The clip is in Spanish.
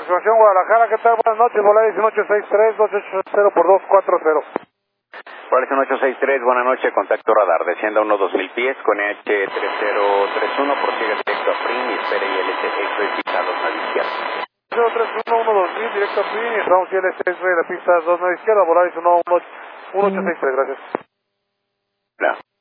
aproximación Guadalajara, ¿qué tal? Buenas noches, Volaris 1863, 2880 por 240. Volaris 1863, buenas noches, contacto radar, descienda unos 2000 pies con EH3031, prosigue directo a PRIN y espere ILS X-Ray pista 29 izquierda. 031 2000, directo a PRIN y estamos ILS X-Ray, la pista 29 izquierda, Volaris 1863, gracias. Claro.